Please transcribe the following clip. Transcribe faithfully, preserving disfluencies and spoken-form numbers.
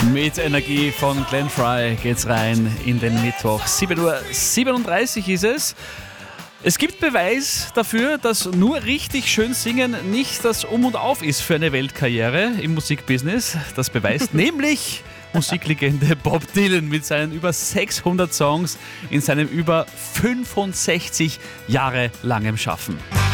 Mit Energie von Glenn Frey geht's rein in den Mittwoch. sieben Uhr siebenunddreißig ist es. Es gibt Beweis dafür, dass nur richtig schön singen nicht das Um und Auf ist für eine Weltkarriere im Musikbusiness. Das beweist nämlich Musiklegende Bob Dylan mit seinen über sechshundert Songs in seinem über fünfundsechzig Jahre langem Schaffen.